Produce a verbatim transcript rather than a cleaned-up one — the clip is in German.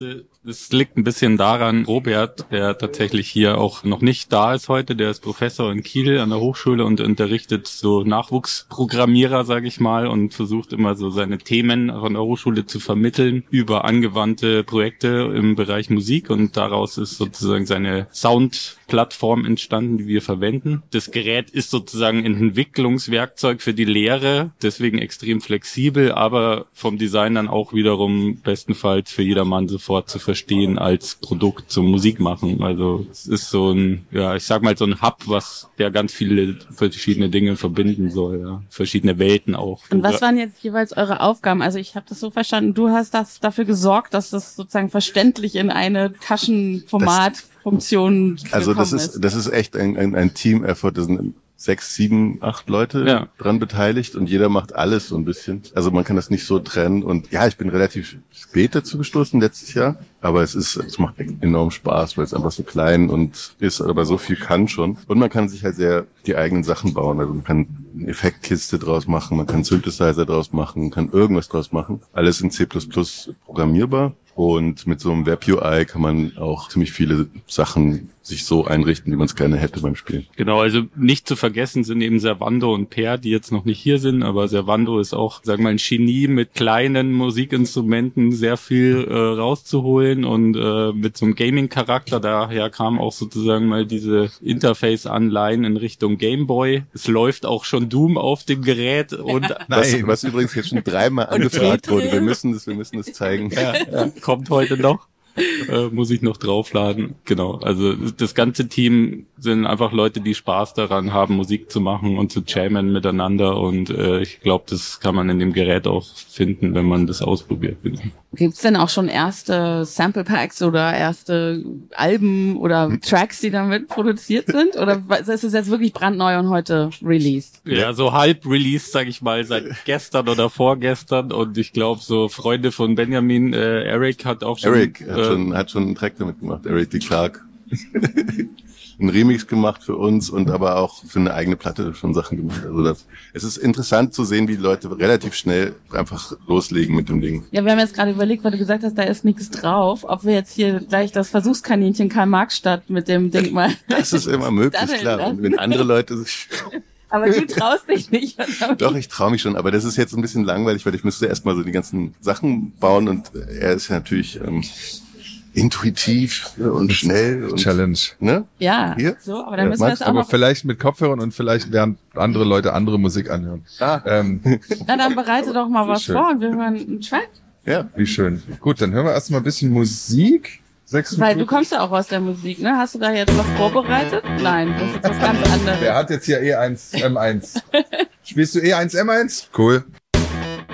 Es liegt ein bisschen daran, Robert, der tatsächlich hier auch noch nicht da ist heute, der ist Professor in Kiel an der Hochschule und unterrichtet so Nachwuchsprogrammierer, sage ich mal, und versucht immer so seine Themen von der Hochschule zu vermitteln über angewandte Projekte im Bereich Musik, und daraus ist sozusagen seine Soundplattform entstanden, die wir verwenden. Das Gerät ist sozusagen ein Entwicklungswerkzeug für die Lehre, deswegen extrem flexibel, aber vom Design dann auch wiederum bestenfalls für jedermann sofort zu verstehen als Produkt zum Musikmachen. Also es ist so ein, ja, ich sag mal so ein Hub, was der ganz viele verschiedene Dinge verbinden soll, ja, verschiedene Welten auch. Und was waren jetzt jeweils eure Aufgaben? Also ich habe das so verstanden, du hast das dafür gesorgt, dass das sozusagen verständlich in eine Taschenformatfunktion gekommen ist. Also das ist das ist echt ein, ein, ein Team-Effort. Das sind sechs, sieben, acht Leute ja. dran beteiligt und jeder macht alles so ein bisschen. Also man kann das nicht so trennen. Und ja, ich bin relativ spät dazu gestoßen letztes Jahr, aber es ist, es macht enorm Spaß, weil es einfach so klein und ist, aber so viel kann schon. Und man kann sich halt sehr die eigenen Sachen bauen. Also man kann eine Effektkiste draus machen, man kann Synthesizer draus machen, man kann irgendwas draus machen. Alles in C plus plus programmierbar. Und mit so einem Web-U I kann man auch ziemlich viele Sachen sich so einrichten, wie man es gerne hätte beim Spielen. Genau, also nicht zu vergessen sind eben Servando und Per, die jetzt noch nicht hier sind, aber Servando ist auch, sagen wir mal, ein Genie, mit kleinen Musikinstrumenten sehr viel äh, rauszuholen und äh, mit so einem Gaming-Charakter. Daher kam auch sozusagen mal diese Interface-Anleihen in Richtung Gameboy. Es läuft auch schon Doom auf dem Gerät und was, was übrigens jetzt schon dreimal angefragt wurde. Wir müssen das, wir müssen das zeigen. Ja, ja, kommt heute noch. Äh, muss ich noch draufladen. Genau, also das ganze Team sind einfach Leute, die Spaß daran haben, Musik zu machen und zu jammen miteinander, und äh, ich glaube, das kann man in dem Gerät auch finden, wenn man das ausprobiert. Gibt's denn auch schon erste Sample Packs oder erste Alben oder Tracks, die damit produziert sind? Oder ist es jetzt wirklich brandneu und heute released? Ja, so halb released, sag ich mal, seit gestern oder vorgestern, und ich glaube, so Freunde von Benjamin, äh, Eric hat auch schon... Eric hat, äh, schon, hat schon einen Track damit gemacht, Eric D. Clark. Ein Remix gemacht für uns und aber auch für eine eigene Platte schon Sachen gemacht. Also das, es ist interessant zu sehen, wie die Leute relativ schnell einfach loslegen mit dem Ding. Ja, wir haben jetzt gerade überlegt, weil du gesagt hast, da ist nichts drauf, ob wir jetzt hier gleich das Versuchskaninchen Karl-Marx-Stadt mit dem Ding mal... Das ist immer möglich, klar. Und wenn andere Leute sich... Aber du traust dich nicht. Doch, ich traue mich schon, aber das ist jetzt ein bisschen langweilig, weil ich müsste erstmal so die ganzen Sachen bauen, und er ist ja natürlich... Ähm, intuitiv und schnell und Challenge. Ne? Ja, Hier? so, aber dann müssen wir das auch aber noch vielleicht mit Kopfhörern und vielleicht während andere Leute andere Musik anhören. Ah. Ähm, Na, dann bereite doch mal was schön. vor und wir hören einen Track. Ja. Wie schön. Gut, dann hören wir erstmal ein bisschen Musik. Weil du kommst ja auch aus der Musik, ne? Hast du da jetzt was vorbereitet? Nein, das ist was ganz anderes. Wer hat jetzt hier E eins M eins? Spielst du E eins M eins? Cool.